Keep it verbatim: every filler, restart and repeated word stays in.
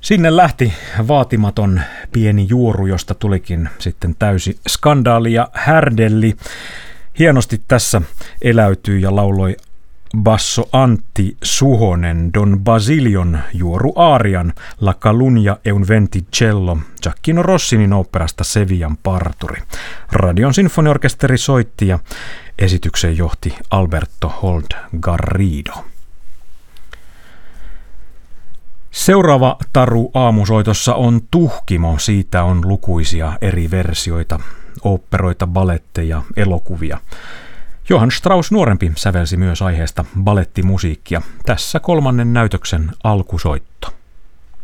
Sinne lähti vaatimaton pieni juoru, josta tulikin sitten täysi skandaali ja härdelli. Hienosti tässä eläytyi ja lauloi basso Antti Suhonen Don Basilion juoru aarian La Calunnia e un venticello Giacchino Rossinin oopperasta Sevillan parturi. Radion sinfoniorkesteri soitti ja esityksen johti Alberto Hold Garrido. Seuraava taru aamusoitossa on Tuhkimo. Siitä on lukuisia eri versioita, oopperoita, baletteja, elokuvia. Johann Strauss nuorempi sävelsi myös aiheesta balettimusiikkia. Tässä kolmannen näytöksen alkusoitto.